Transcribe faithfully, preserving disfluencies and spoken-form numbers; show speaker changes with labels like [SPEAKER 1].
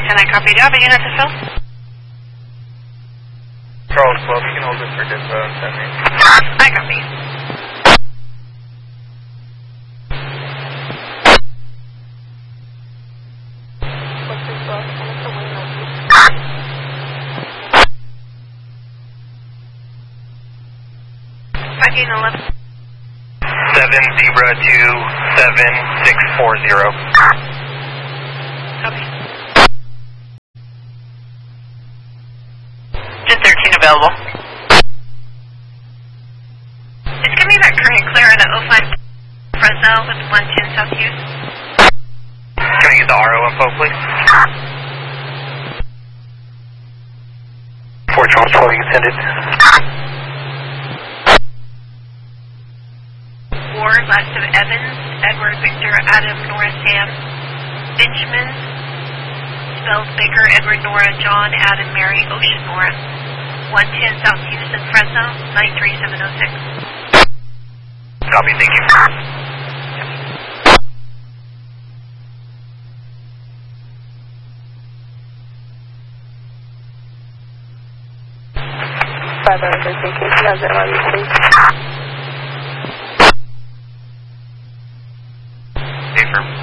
[SPEAKER 1] Can I copy? Do you have a unit to fill?
[SPEAKER 2] Charles twelve, you can hold this for dispo and send me.
[SPEAKER 1] I copy. Five eight eleven.
[SPEAKER 2] Seven zebra two seven six four zero.
[SPEAKER 1] Copy. Just thirteen available. It's gonna be that current clear at oh five Fresno with one ten South Hughes.
[SPEAKER 2] Can I get the R O info, please? four Charles twelve, you can send it.
[SPEAKER 1] Ward, last of Evans, Edward, Victor, Adam, Nora, Sam, Benjamin, spelled Baker, Edward, Nora, John, Adam, Mary, Ocean, Nora, one ten South Houston, Fresno, nine three seven oh six.
[SPEAKER 2] Copy, thank you.
[SPEAKER 3] five oh six, in case you have that on you, please.